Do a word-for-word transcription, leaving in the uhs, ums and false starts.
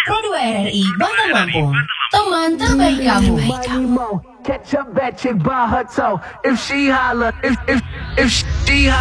Pro dua R R I Bangka Lampung, teman terbaik kamu. Catch up that chick by her toe. If she holler, if if if she holler.